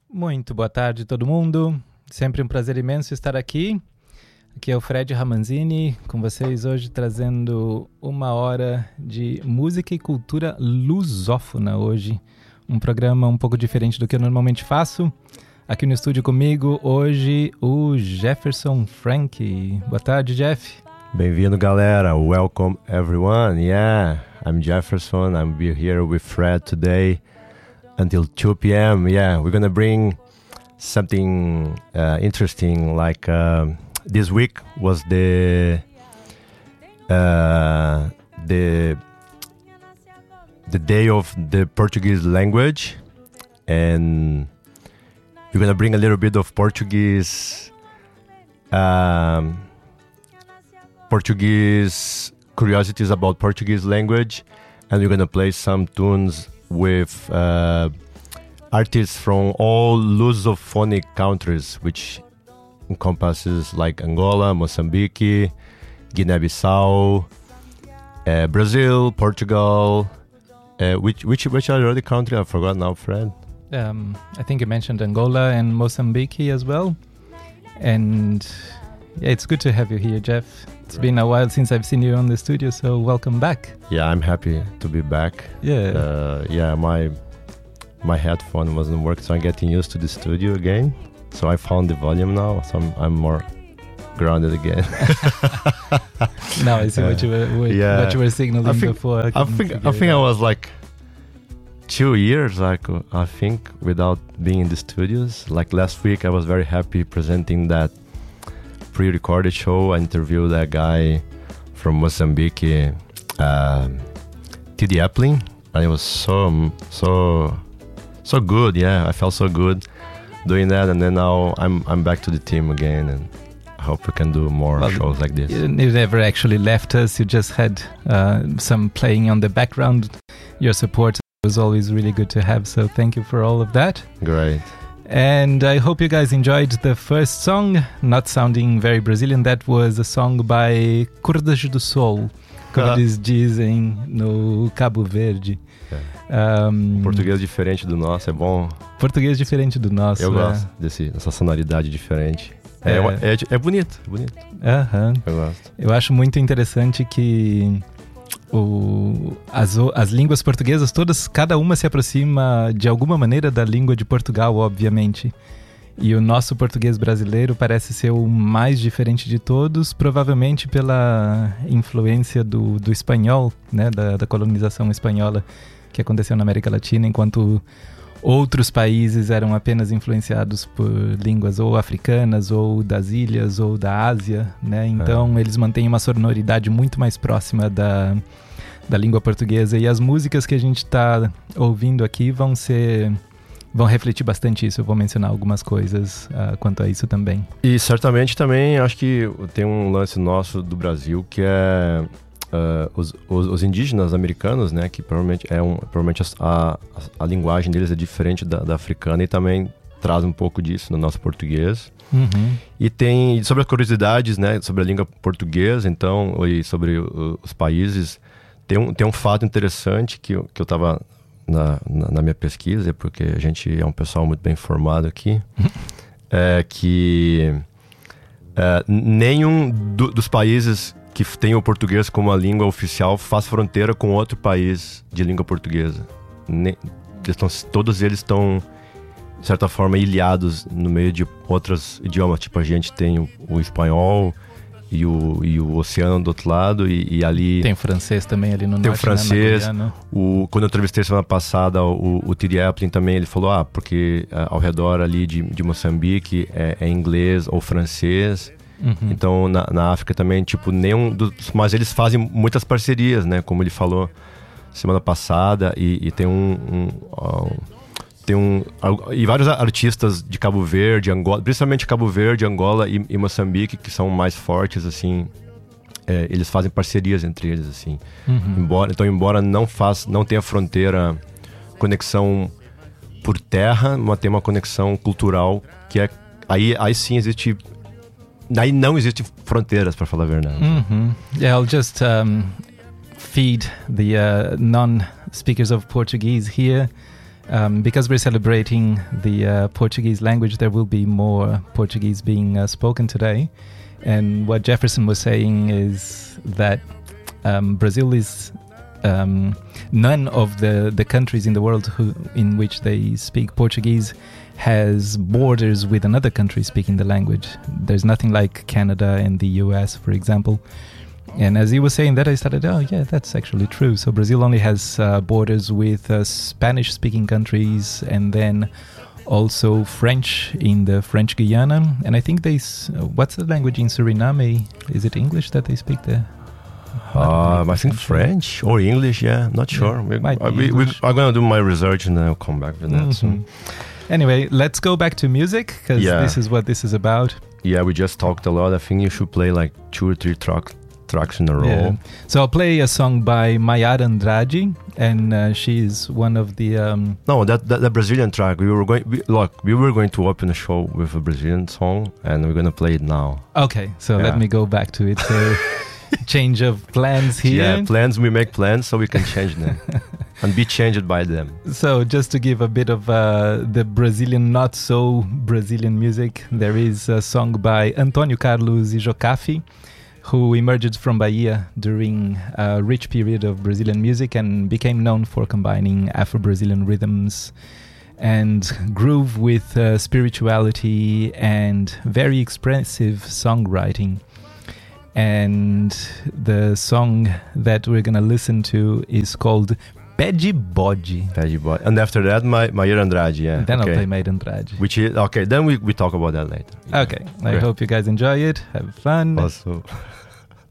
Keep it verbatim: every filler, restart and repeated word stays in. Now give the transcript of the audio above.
Muito boa tarde, todo mundo. Sempre um prazer imenso estar aqui. Aqui é o Fred Ramanzini, com vocês hoje trazendo uma hora de música e cultura lusófona hoje. Um programa um pouco diferente do que eu normalmente faço. Aqui no estúdio comigo hoje o Jefferson Frank. Boa tarde, Jeff. Bem-vindo, galera. Welcome, everyone. Yeah, I'm Jefferson. I'm be here with Fred today until two p.m. Yeah, we're gonna bring something uh, interesting. Like uh, this week was the uh, the the day of the Portuguese language, and we're gonna bring a little bit of Portuguese. Um, Portuguese curiosities about Portuguese language, and we're gonna play some tunes with uh, artists from all Lusophonic countries, which encompasses like Angola, Mozambique, Guinea-Bissau, uh, Brazil, Portugal. Uh, which which which are the other country? I forgot now, Fred. Um, I think you mentioned Angola and Mozambique as well, and yeah, it's good to have you here, Jeff. It's been a while since I've seen you on the studio, so welcome back. Yeah, I'm happy to be back. Yeah. Uh, yeah, my my headphone wasn't working, so I'm getting used to the studio again. So I found the volume now, so I'm, I'm more grounded again. Now I see what you were what, yeah. what you were signaling I think, before. I, I think I think I was like two years, like I think, without being in the studios. Like last week, I was very happy presenting that pre-recorded show. I interviewed that guy from Mozambique, uh, T D Appling, and it was so so so good. Yeah, I felt so good doing that, and then now I'm I'm back to the team again, and I hope we can do more well, shows like this. You never actually left us. You just had uh, some playing on the background. Your support was always really good to have. So thank you for all of that. Great. And I hope you guys enjoyed the first song, not sounding very Brazilian. That was a song by Cordas do Sol, como eles dizem no Cabo Verde. É. Um, português diferente do nosso, é bom. Português diferente do nosso. Eu é. gosto desse, dessa sonoridade diferente. É, é, é, é bonito, é bonito. Uhum. Eu gosto. Eu acho muito interessante que O, as, as línguas portuguesas todas, cada uma se aproxima de alguma maneira da língua de Portugal, obviamente. E o nosso português brasileiro parece ser o mais diferente de todos, provavelmente pela influência do, do espanhol, né, da, da colonização espanhola que aconteceu na América Latina, enquanto outros países eram apenas influenciados por línguas ou africanas, ou das ilhas, ou da Ásia, né? Então, é. eles mantêm uma sonoridade muito mais próxima da, da língua portuguesa. E as músicas que a gente está ouvindo aqui vão ser... vão refletir bastante isso. Eu vou mencionar algumas coisas uh, quanto a isso também. E certamente também acho que tem um lance nosso do Brasil que é... Uh, os, os, os indígenas americanos, né, que provavelmente é um, provavelmente a, a, a linguagem deles é diferente da, da africana, e também traz um pouco disso no nosso português. Uhum. E tem sobre as curiosidades, né, sobre a língua portuguesa, então, e sobre o, os países, tem um, tem um fato interessante que eu, que eu tava na, na, na minha pesquisa, porque a gente é um pessoal muito bem formado aqui, é que é, nenhum do, dos países que tem o português como a língua oficial faz fronteira com outro país de língua portuguesa. Ne- eles tão, todos eles estão, de certa forma, ilhados no meio de outros idiomas. Tipo, a gente tem o, o espanhol e o, e o oceano do outro lado, e, e ali... Tem o francês também ali no norte. Tem o francês. Né, o, quando eu entrevistei semana passada o, o T D Appling também, ele falou, ah, porque uh, ao redor ali de, de Moçambique é, é inglês ou francês. Uhum. Então, na, na África também, tipo, nenhum dos... Mas eles fazem muitas parcerias, né? Como ele falou semana passada. E, e tem um... um, um tem um... E vários artistas de Cabo Verde, Angola... Principalmente Cabo Verde, Angola e, e Moçambique, que são mais fortes, assim... É, eles fazem parcerias entre eles, assim. Uhum. Embora, então, embora não, faz, não tenha fronteira, conexão por terra, mas tem uma conexão cultural que é... Aí, aí sim existe... Daí não existem fronteiras, para falar a verdade. Mm-hmm. Yeah, I'll just um, feed the uh, non-speakers of Portuguese here Um, because we're celebrating the uh, Portuguese language, there will be more Portuguese being uh, spoken today. And what Jefferson was saying is that um, Brazil is um, none of the, the countries in the world who, in which they speak Portuguese has borders with another country speaking the language. There's nothing like Canada and the U S, for example. And as he was saying that, I started, oh yeah, that's actually true. So Brazil only has uh, borders with uh, Spanish-speaking countries, and then also French in the French Guiana. And I think they, s- uh, what's the language in Suriname? Is it English that they speak there? Um, I think French or English, yeah, not sure. Yeah, we, might uh, be we, we, English. I'm going to do my research and then I'll come back with that. Mhm. soon. Anyway, let's go back to music, because Yeah. this is what this is about. Yeah, we just talked a lot. I think you should play like two or three track, tracks in a row. Yeah. So I'll play a song by Mayara Andrade, and uh, she's one of the... Um, No, that, that the Brazilian track. We were going. We, look, we were going to open a show with a Brazilian song, and we're gonna play it now. okay, so Yeah. let me go back to it. So change of plans here. Yeah, plans. We make plans so we can change them and be changed by them. So just to give a bit of uh, the Brazilian, not so Brazilian music, there is a song by Antonio Carlos Jocafi, who emerged from Bahia during a rich period of Brazilian music and became known for combining Afro-Brazilian rhythms and groove with uh, spirituality and very expressive songwriting. And the song that we're going to listen to is called Pé de Bode. Pede boy. And after that, my Mayara Andrade. Yeah. Then okay. I'll play Mayara Andrade. Which is okay. Then we, we talk about that later. Yeah. Okay, I Okay. hope you guys enjoy it. Have fun. Also.